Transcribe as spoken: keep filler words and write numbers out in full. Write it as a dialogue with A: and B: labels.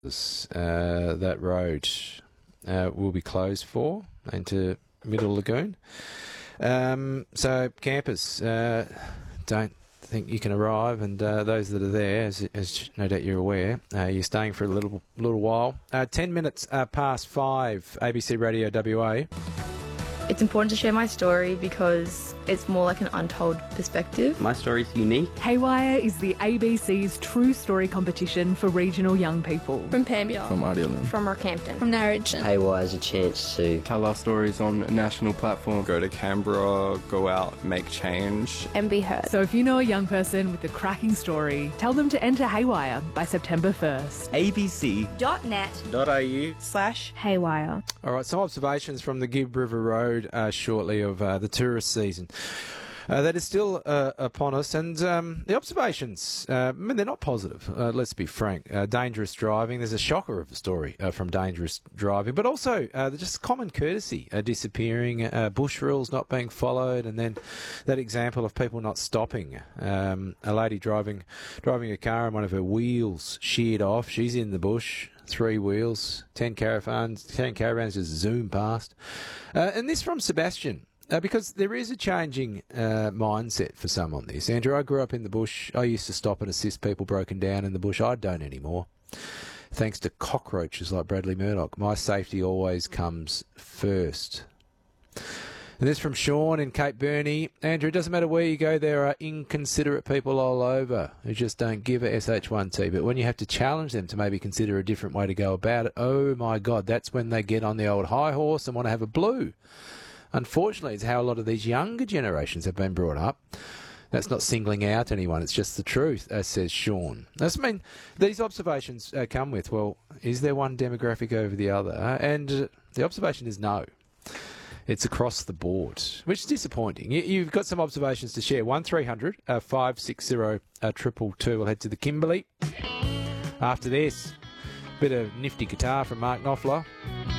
A: This, uh, that road uh, will be closed for into Middle Lagoon. Um, so campers, uh, don't think you can arrive, and uh, those that are there, as, as no doubt you're aware, uh, you're staying for a little little while. Uh, ten minutes uh, past five, A B C Radio W A.
B: It's important to share my story because it's more like an untold perspective.
C: My story's unique.
D: Haywire is the A B C's True Story competition for regional young people.
E: From Pambia.
F: From Ardelan.
E: From Rockhampton.
G: From Narrogin.
H: Haywire is a chance to
F: tell our stories on a national platform.
I: Go to Canberra, go out, make change.
E: And be heard.
D: So if you know a young person with a cracking story, tell them to enter Haywire by September first.
C: abc.net.au
E: slash Haywire.
A: All right, some observations from the Gibb River Road uh, shortly of uh, the tourist season. Uh, that is still uh, upon us, and um, the observations, uh, I mean, they're not positive, uh, let's be frank. Uh, dangerous driving, there's a shocker of a story uh, from dangerous driving, but also uh, just common courtesy uh, disappearing, uh, bush rules not being followed, and then that example of people not stopping. Um, a lady driving driving a car and one of her wheels sheared off, she's in the bush. Three wheels, ten caravans, ten caravans just zoom past. Uh, and this from Sebastian. Uh, because there is a changing uh, mindset for some on this. Andrew, I grew up in the bush. I used to stop and assist people broken down in the bush. I don't anymore. Thanks to cockroaches like Bradley Murdoch. My safety always comes first. And this from Sean in Cape Burney. Andrew, it doesn't matter where you go, there are inconsiderate people all over who just don't give a S H one T. But when you have to challenge them to maybe consider a different way to go about it, oh my God, that's when they get on the old high horse and want to have a blue. Unfortunately, it's how a lot of these younger generations have been brought up. That's not singling out anyone, it's just the truth, as says Sean. That's, I mean, these observations uh, come with, well, is there one demographic over the other? Uh, and uh, the observation is no. It's across the board, which is disappointing. You, you've got some observations to share. one three hundred five six zero two two two. We'll head to the Kimberley. After this, bit of nifty guitar from Mark Knopfler.